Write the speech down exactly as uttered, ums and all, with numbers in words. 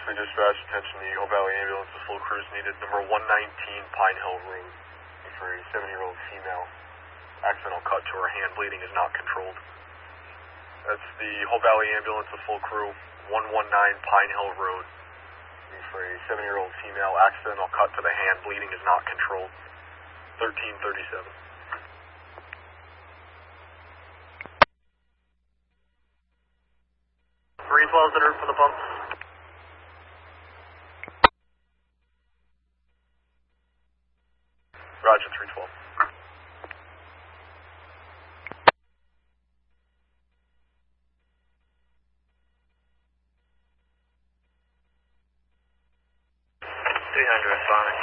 Obviously, dispatch, attention, the Eagle Valley ambulance, the full crews needed. Number one nineteen Pine Hill Road for a seven-year-old female. Accidental cut to her hand, bleeding is not controlled. That's the Whole Valley ambulance, the full crew, one one nine Pine Hill Road for a seven-year-old female. Accidental cut to the hand, bleeding is not controlled. thirteen thirty-seven. three twelve that are for the pumps. Roger, three twelve. three hundred, responding.